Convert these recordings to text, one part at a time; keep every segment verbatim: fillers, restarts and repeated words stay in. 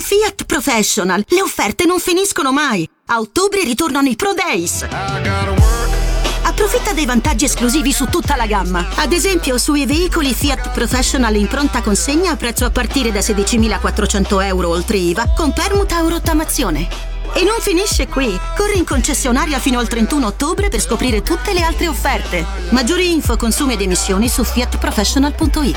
Fiat Professional le offerte non finiscono mai. A ottobre ritornano i Pro Days. Approfitta dei vantaggi esclusivi su tutta la gamma. Ad esempio, sui veicoli Fiat Professional in pronta consegna a prezzo a partire da sedicimilaquattrocento euro oltre I V A con permuta o rottamazione. E non finisce qui. Corri in concessionaria fino al trentuno ottobre per scoprire tutte le altre offerte. Maggiori info, consumi ed emissioni su fiat professional punto it.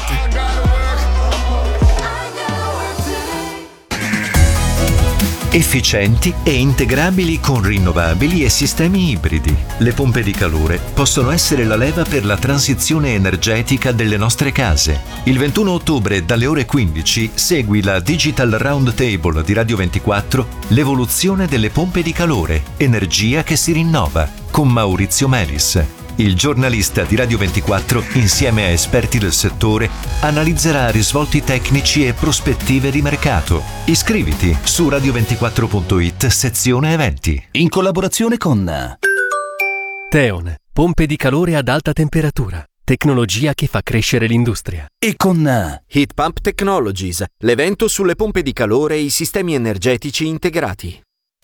Efficienti e integrabili con rinnovabili e sistemi ibridi. Le pompe di calore possono essere la leva per la transizione energetica delle nostre case. Il ventuno ottobre dalle ore quindici segui la Digital Roundtable di Radio ventiquattro, l'evoluzione delle pompe di calore, energia che si rinnova, con Maurizio Melis. Il giornalista di Radio ventiquattro, insieme a esperti del settore, analizzerà risvolti tecnici e prospettive di mercato. Iscriviti su radio ventiquattro punto it, sezione eventi. In collaborazione con Teon, pompe di calore ad alta temperatura. Tecnologia che fa crescere l'industria. E con Heat Pump Technologies, l'evento sulle pompe di calore e i sistemi energetici integrati.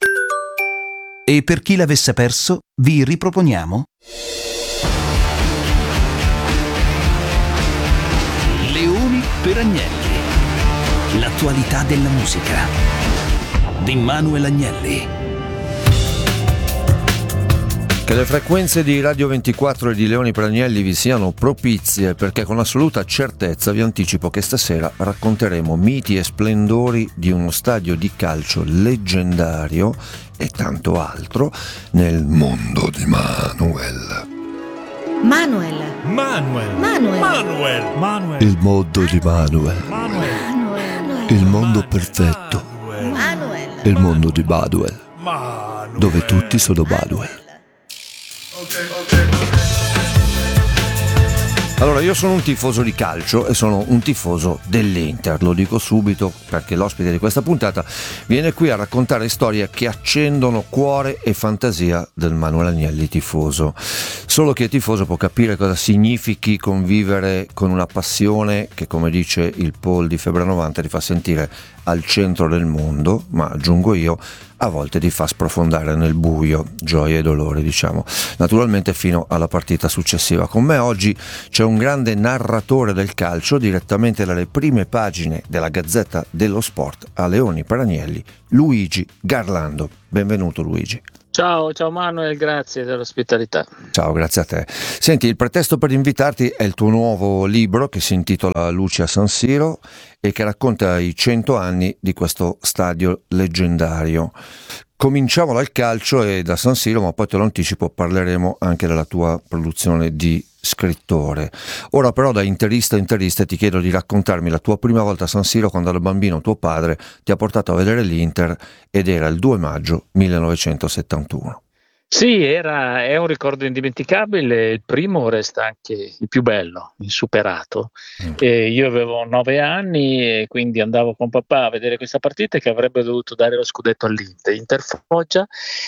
E per chi l'avesse perso, vi riproponiamo Leoni per Agnelli. L'attualità della musica di Manuel Agnelli. Che le frequenze di Radio ventiquattro e di Leoni per Agnelli vi siano propizie, perché con assoluta certezza vi anticipo che stasera racconteremo miti e splendori di uno stadio di calcio leggendario e tanto altro nel mondo di Manuel. Manuel. Manuel. Manuel. Manuel. Manuel. Il mondo di Manuel. Manuel. Il mondo perfetto. Manuel. Il mondo di Baduel. Manuel. Dove tutti sono Baduel. Allora, io sono un tifoso di calcio e sono un tifoso dell'Inter, lo dico subito perché l'ospite di questa puntata viene qui a raccontare storie che accendono cuore e fantasia del Manuel Agnelli tifoso. Solo chi è tifoso può capire cosa significhi convivere con una passione che, come dice il Paul di Febbre novanta, ti fa sentire al centro del mondo, ma aggiungo io, a volte ti fa sprofondare nel buio, gioia e dolore, diciamo, naturalmente fino alla partita successiva. Con me oggi c'è un grande narratore del calcio, direttamente dalle prime pagine della Gazzetta dello Sport a Leoni per Agnelli, Luigi Garlando. Benvenuto Luigi. Ciao, ciao Manuel, grazie dell'ospitalità. Ciao, grazie a te. Senti, il pretesto per invitarti è il tuo nuovo libro che si intitola Luci a San Siro e che racconta i cento anni di questo stadio leggendario. Cominciamo dal calcio e da San Siro, ma poi te lo anticipo, parleremo anche della tua produzione di scrittore. Ora però, da interista a interista, ti chiedo di raccontarmi la tua prima volta a San Siro, quando da bambino tuo padre ti ha portato a vedere l'Inter ed era il due maggio millenovecentosettantuno. Sì, era, è un ricordo indimenticabile, il primo resta anche il più bello, insuperato. Mm. E io avevo nove anni e quindi andavo con papà a vedere questa partita che avrebbe dovuto dare lo scudetto all'Inter, Inter Foggia,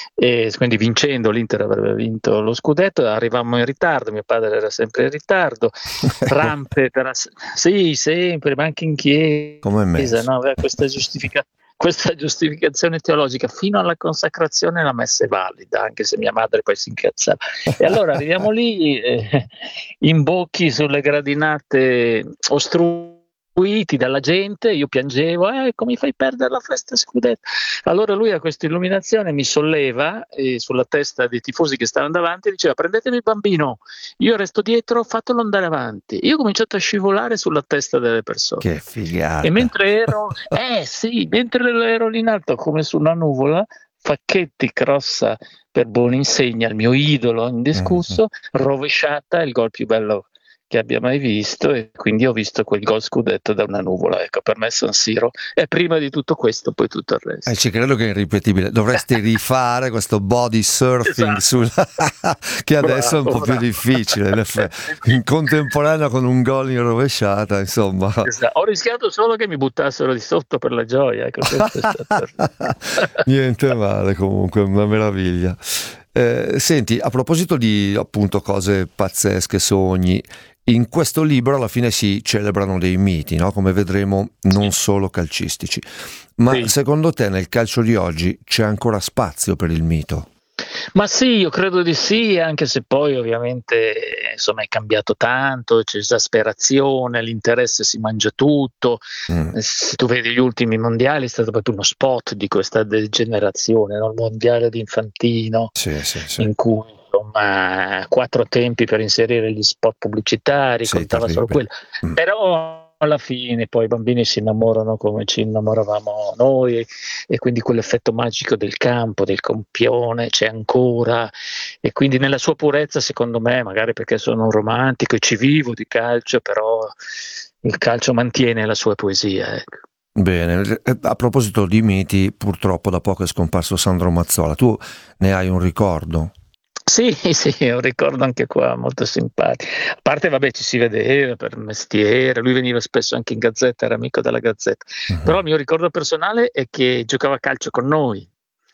e quindi vincendo l'Inter avrebbe vinto lo scudetto. Arrivammo in ritardo, mio padre era sempre in ritardo, rampe, per ass- sì, sempre, ma anche in chiesa, come messo? No, aveva questa giustificazione. Questa giustificazione teologica fino alla consacrazione la messa è valida, anche se mia madre poi si incazzava. E allora arriviamo lì, eh, imbocchi sulle gradinate ostruite dalla gente, io piangevo, eh, come fai perdere la festa scudetto? Allora lui a questa illuminazione mi solleva eh, sulla testa dei tifosi che stavano davanti e diceva: prendetevi il bambino, io resto dietro, fatelo andare avanti. Io ho cominciato a scivolare sulla testa delle persone. Che figata! E mentre ero, eh sì, mentre ero lì in alto come su una nuvola, Facchetti crossa per Buoninsegna, il mio idolo indiscusso, mm-hmm. rovesciata, il gol più bello che abbia mai visto, e quindi ho visto quel gol scudetto da una nuvola. Ecco, per me San Siro è prima di tutto questo, poi tutto il resto. Eh, ci credo che è irripetibile. Dovresti rifare questo body surfing, esatto. Sulla... che adesso bravo, è un po' bravo. Più difficile in effetti. In contemporanea con un gol in rovesciata, insomma. Esatto. Ho rischiato solo che mi buttassero di sotto per la gioia, ecco, questo è stato... Niente male, comunque, una meraviglia. Eh, senti, a proposito di appunto cose pazzesche, sogni, in questo libro alla fine si celebrano dei miti, no? Come vedremo, non solo calcistici. Ma Sì. secondo te nel calcio di oggi c'è ancora spazio per il mito? Ma sì, io credo di sì, anche se poi ovviamente insomma è cambiato tanto, c'è esasperazione, l'interesse si mangia tutto. Mm. Se tu vedi gli ultimi mondiali è stato proprio uno spot di questa degenerazione, no? Il mondiale di Infantino, Sì, sì, sì. in cui insomma quattro tempi per inserire gli spot pubblicitari, Sì, contava solo quello. terribile. Mm. Però alla fine poi i bambini si innamorano come ci innamoravamo noi, e, e quindi quell'effetto magico del campo, del campione c'è ancora, e quindi nella sua purezza, secondo me, magari perché sono un romantico e ci vivo di calcio, però il calcio mantiene la sua poesia, ecco. Bene, a proposito di miti, purtroppo da poco è scomparso Sandro Mazzola. Tu ne hai un ricordo? Sì, sì, un ricordo anche qua molto simpatico. A parte, vabbè, ci si vedeva per mestiere, lui veniva spesso anche in Gazzetta, era amico della Gazzetta. Uh-huh. Però il mio ricordo personale è che giocava a calcio con noi,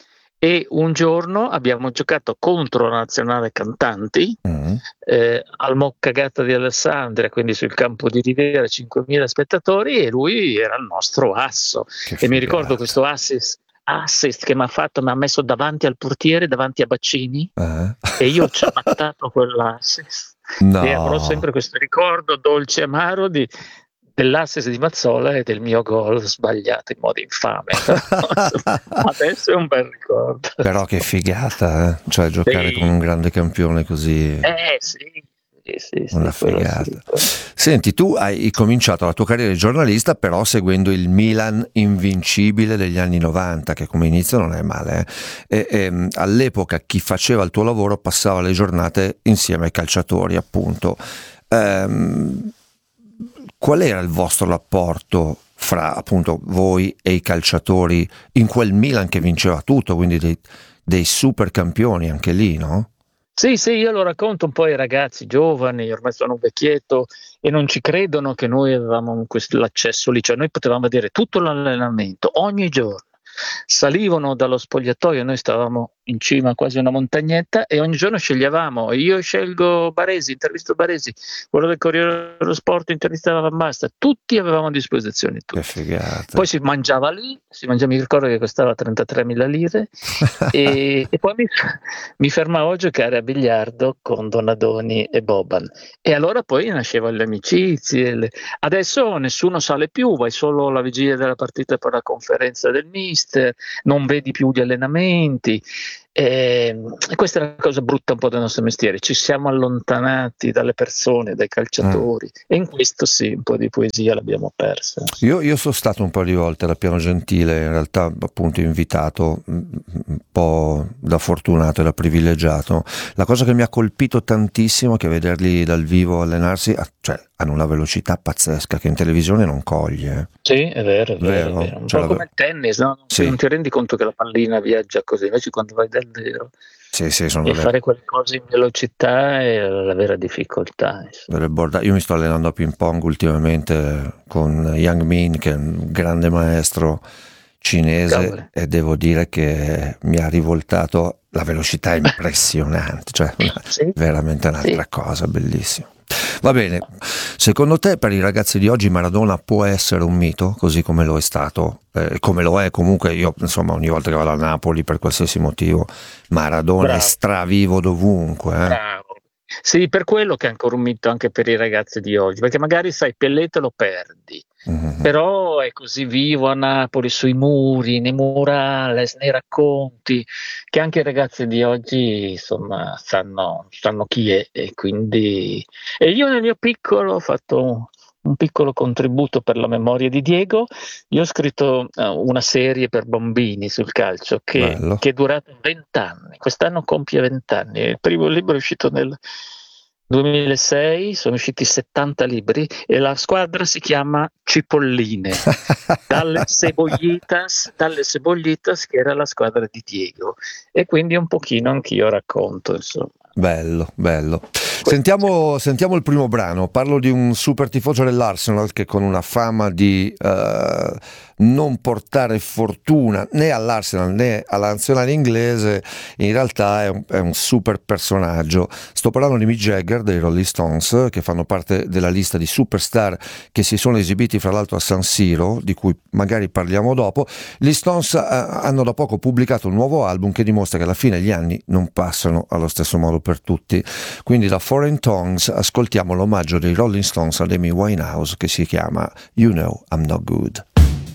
e un giorno abbiamo giocato contro la Nazionale Cantanti uh-huh. eh, al Moccagata di Alessandria, quindi sul campo di Rivera, cinquemila spettatori, e lui era il nostro asso. Che e figata. Mi ricordo questo assist assist che mi ha fatto, mi ha messo davanti al portiere, davanti a Baccini, Eh? e io ci ho battato quell'assist. No. E avrò sempre questo ricordo dolce e amaro di, dell'assist di Mazzola e del mio gol sbagliato in modo infame. Adesso è un bel ricordo. Però che figata, eh? Cioè giocare Sì. con un grande campione così. Eh sì, sì, sì, sì, Una quello figata. sì. Senti, tu hai cominciato la tua carriera di giornalista però seguendo il Milan invincibile degli anni novanta, che come inizio non è male. Eh? E, e, all'epoca chi faceva il tuo lavoro passava le giornate insieme ai calciatori, appunto. Ehm, qual era il vostro rapporto fra appunto voi e i calciatori in quel Milan che vinceva tutto, quindi dei, dei super campioni anche lì, no? Sì, sì, io lo racconto un po' ai ragazzi giovani, ormai sono un vecchietto e non ci credono che noi avevamo questo, l'accesso lì, cioè noi potevamo vedere tutto l'allenamento ogni giorno. Salivano dallo spogliatoio, noi stavamo in cima a quasi una montagnetta, e ogni giorno sceglievamo, io scelgo Baresi, intervisto Baresi, quello del Corriere dello Sport intervistava Van Basten, tutti avevamo a disposizione tutti. Che figata. Poi si mangiava lì, si mangiava, mi ricordo che costava trentatremila lire e, e poi mi, mi fermavo a giocare a biliardo con Donadoni e Boban, e allora poi nascevano le amicizie. Le... Adesso nessuno sale più, vai solo alla vigilia della partita per la conferenza del mister, non vedi più gli allenamenti. E questa è la cosa brutta un po' del nostro mestiere, ci siamo allontanati dalle persone, dai calciatori, mm. e in questo sì, un po' di poesia l'abbiamo persa. Io, io sono stato un po' di volte alla Piano Gentile, in realtà appunto invitato, un po' da fortunato e da privilegiato. La cosa che mi ha colpito tantissimo è che vederli dal vivo allenarsi, cioè hanno una velocità pazzesca che in televisione non coglie. Sì, è vero, è vero, vero? È vero. Un Cioè, po' la... come il tennis, no? Sì. Non ti rendi conto che la pallina viaggia così, invece quando vai dal vero sì, sì, sono e delle... fare quelle cose in velocità è la vera difficoltà. Delle borda... Io mi sto allenando a ping pong ultimamente con Yang Min, che è un grande maestro cinese. Cavolo. E devo dire che mi ha rivoltato, la velocità è impressionante, cioè una... sì. veramente un'altra sì. cosa, bellissima. Va bene, secondo te per i ragazzi di oggi Maradona può essere un mito, così come lo è stato, eh, come lo è comunque? Io insomma ogni volta che vado a Napoli per qualsiasi motivo Maradona Bravo. È stravivo dovunque. Eh? Bravo. Sì, per quello che è ancora un mito anche per i ragazzi di oggi, perché magari sai, Pelé te lo perdi, mm-hmm. però è così vivo a Napoli, sui muri, nei murales, nei racconti, che anche i ragazzi di oggi insomma sanno, sanno chi è, e quindi e io nel mio piccolo ho fatto un piccolo contributo per la memoria di Diego. Io ho scritto uh, una serie per bambini sul calcio che, che è durata vent'anni, quest'anno compie vent'anni, il primo libro è uscito nel duemilasei, sono usciti settanta libri e la squadra si chiama Cipolline, dalle Cebollitas, dalle Cebollitas che era la squadra di Diego, e quindi un pochino anch'io racconto, insomma. Bello, bello. Sentiamo, sentiamo il primo brano. Parlo di un super tifoso dell'Arsenal che con una fama di uh, non portare fortuna né all'Arsenal né alla nazionale inglese, in realtà è un, è un super personaggio. Sto parlando di Mick Jagger dei Rolling Stones, che fanno parte della lista di superstar che si sono esibiti fra l'altro a San Siro, di cui magari parliamo dopo. Gli Stones eh, hanno da poco pubblicato un nuovo album che dimostra che alla fine gli anni non passano allo stesso modo per tutti. Quindi da Foreign Tongues ascoltiamo l'omaggio dei Rolling Stones ad Amy Winehouse, che si chiama You Know I'm Not Good.